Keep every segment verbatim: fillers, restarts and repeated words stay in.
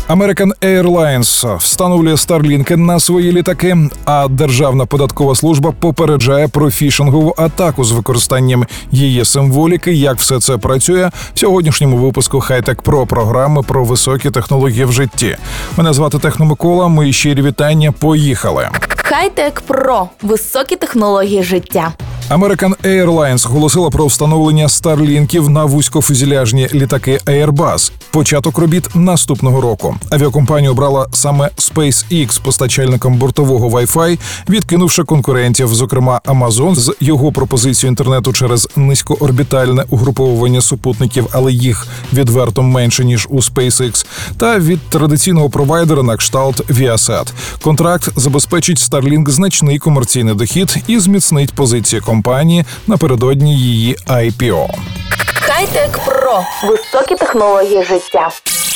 American Airlines встановлює Starlink на свої літаки, а Державна податкова служба попереджає про фішингову атаку з використанням її символіки. Як все це працює в сьогоднішньому випуску Хай-Тек Про програми про високі технології в житті. Мене звати Техно Микола, мої щирі вітання, поїхали. Хай-Тек Про – високі технології життя. American Airlines оголосила про встановлення старлінків на вузькофюзеляжні літаки Airbus. Початок робіт наступного року. Авіакомпанія обрала саме SpaceX постачальником бортового Wi-Fi, відкинувши конкурентів, зокрема Amazon з його пропозицією інтернету через низькоорбітальне угруповування супутників, але їх відверто менше, ніж у SpaceX, та від традиційного провайдера на кшталт Viasat. Контракт забезпечить Starlink значний комерційний дохід і зміцнить позиції компанії напередодні її ай пі о. Хай-Тек Про – високі технології життя.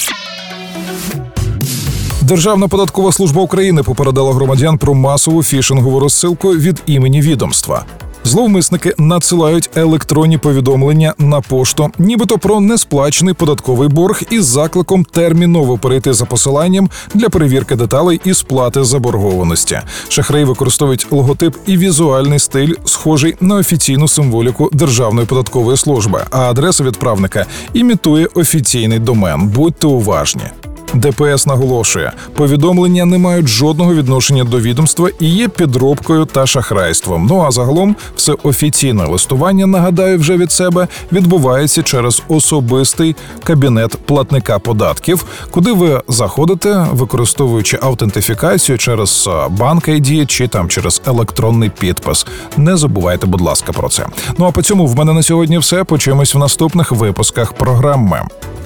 Державна податкова служба України попередила громадян про масову фішингову розсилку від імені відомства. Зловмисники надсилають електронні повідомлення на пошту, нібито про несплачений податковий борг із закликом терміново перейти за посиланням для перевірки деталей і сплати заборгованості. Шахраї використовують логотип і візуальний стиль, схожий на офіційну символіку Державної податкової служби, а адреса відправника імітує офіційний домен. Будьте уважні. де пе ес наголошує, повідомлення не мають жодного відношення до відомства і є підробкою та шахрайством. Ну а загалом все офіційне листування, нагадаю вже від себе, відбувається через особистий кабінет платника податків, куди ви заходите, використовуючи аутентифікацію через банк ай ді чи там через електронний підпис. Не забувайте, будь ласка, про це. Ну а по цьому в мене на сьогодні все. Почуємось в наступних випусках програми.